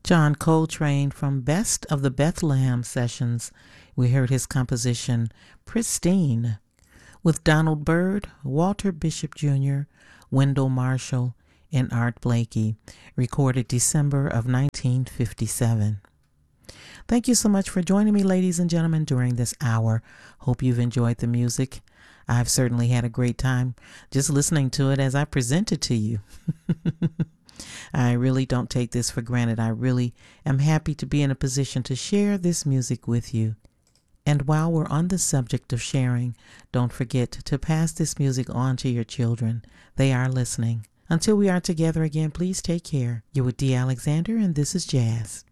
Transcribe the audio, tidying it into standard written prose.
John Coltrane from Best of the Bethlehem Sessions. We heard his composition Pristine with Donald Byrd, Walter Bishop Jr., Wendell Marshall, and Art Blakey, recorded December of 1957. Thank you so much for joining me, ladies and gentlemen, during this hour. Hope you've enjoyed the music. I've certainly had a great time just listening to it as I present it to you. I really don't take this for granted. I really am happy to be in a position to share this music with you. And while we're on the subject of sharing, don't forget to pass this music on to your children. They are listening. Until we are together again, please take care. You're with Dee Alexander, and this is Jazz.